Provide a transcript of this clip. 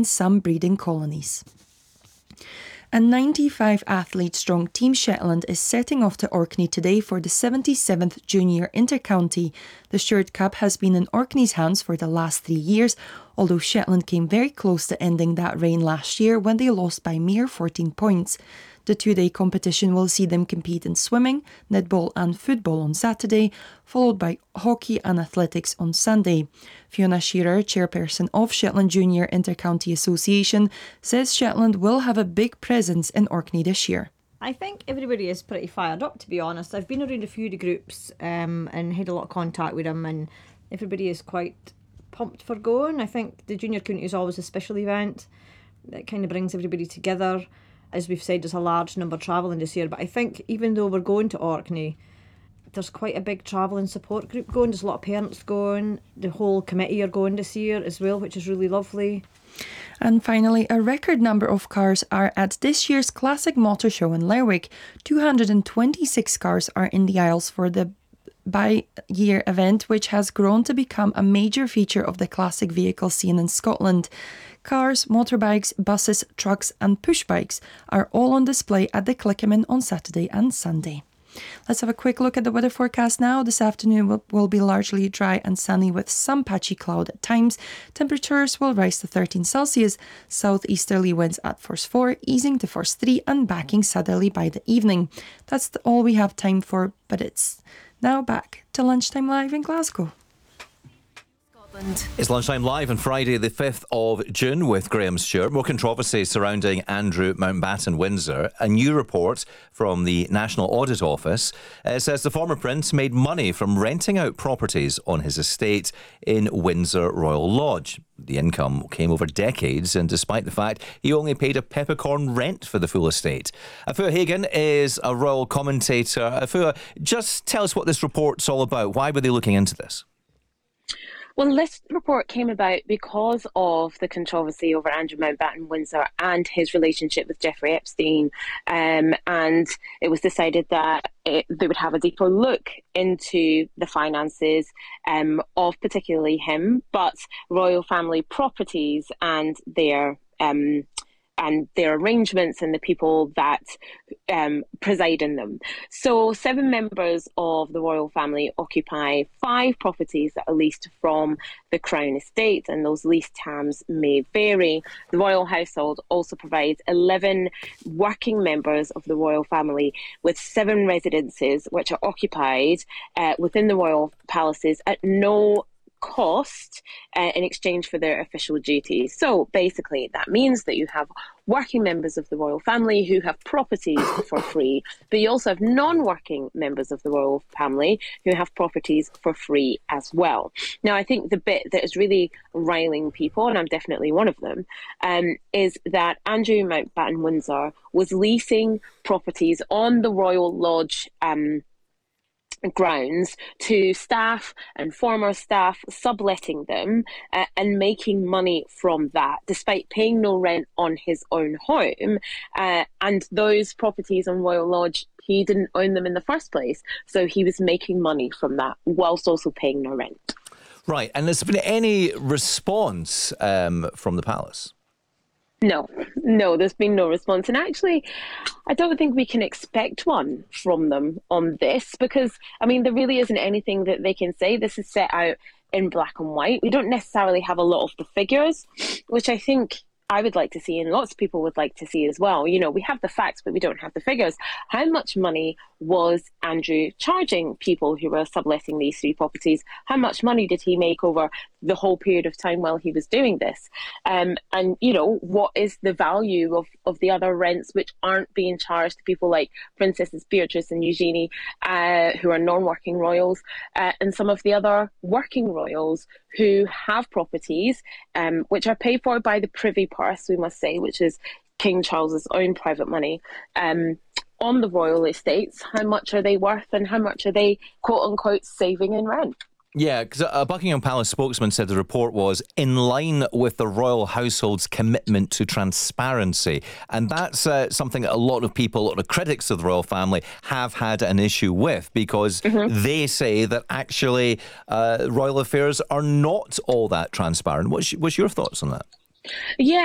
in some breeding colonies. A 95-athlete-strong Team Shetland is setting off to Orkney today for the 77th Junior Intercounty. The Stewart Cup has been in Orkney's hands for the last 3 years, although Shetland came very close to ending that reign last year when they lost by mere 14 points. The two-day competition will see them compete in swimming, netball and football on Saturday, followed by hockey and athletics on Sunday. Fiona Shearer, chairperson of Shetland Junior Intercounty Association, says Shetland will have a big presence in Orkney this year. I think everybody is pretty fired up, to be honest. I've been around a few of the groups and had a lot of contact with them, and everybody is quite pumped for going. I think the Junior County is always a special event that kind of brings everybody together. As we've said, there's a large number travelling this year, but I think even though we're going to Orkney, there's quite a big travelling support group going. There's a lot of parents going. The whole committee are going this year as well, which is really lovely. And finally, a record number of cars are at this year's Classic Motor Show in Lerwick. 226 cars are in the aisles for the by-year event, which has grown to become a major feature of the classic vehicle scene in Scotland. Cars, motorbikes, buses, trucks and push bikes are all on display at the Clickaman on Saturday and Sunday. Let's have a quick look at the weather forecast now. This afternoon will be largely dry and sunny with some patchy cloud at times. Temperatures will rise to 13 Celsius. Southeasterly winds at force 4, easing to force 3 and backing southerly by the evening. That's all we have time for, but it's now back to Lunchtime Live in Glasgow. It's Lunchtime Live on Friday the 5th of June with Graham Stewart. More controversy surrounding Andrew Mountbatten Windsor. A new report from the National Audit Office says the former prince made money from renting out properties on his estate in Windsor Royal Lodge. The income came over decades, and despite the fact he only paid a peppercorn rent for the full estate. Afua Hagan is a royal commentator. Afua, just tell us what this report's all about. Why were they looking into this? Well, this report came about because of the controversy over Andrew Mountbatten Windsor and his relationship with Jeffrey Epstein. And it was decided that they would have a deeper look into the finances of particularly him, but royal family properties and their arrangements and the people that preside in them. So 7 members of the royal family occupy 5 properties that are leased from the Crown Estate, and those lease terms may vary. The royal household also provides 11 working members of the royal family with 7 residences which are occupied within the royal palaces at no cost in exchange for their official duties. So basically that means that you have working members of the royal family who have properties for free, but you also have non-working members of the royal family who have properties for free as well. Now, I think the bit that is really riling people, and I'm definitely one of them, is that Andrew Mountbatten Windsor was leasing properties on the Royal Lodge grounds to staff and former staff, subletting them and making money from that, despite paying no rent on his own home. And those properties on Royal Lodge, he didn't own them in the first place, so he was making money from that whilst also paying no rent. Right, and has there been any response from the palace? No, there's been no response. And actually, I don't think we can expect one from them on this because, I mean, there really isn't anything that they can say. This is set out in black and white. We don't necessarily have a lot of the figures, which I think I would like to see and lots of people would like to see as well. You know, we have the facts, but we don't have the figures. How much money was Andrew charging people who were subletting these 3 properties? How much money did he make over the whole period of time while he was doing this? And, you know, what is the value of the other rents which aren't being charged to people like Princesses Beatrice and Eugenie, who are non-working royals, and some of the other working royals who have properties which are paid for by the Privy Purse, we must say, which is King Charles's own private money, on the royal estates. How much are they worth and how much are they, quote unquote, saving in rent? Yeah, because a Buckingham Palace spokesman said the report was in line with the royal household's commitment to transparency. And that's something that a lot of people, a lot of critics of the royal family have had an issue with because they say that actually royal affairs are not all that transparent. What's your thoughts on that? Yeah,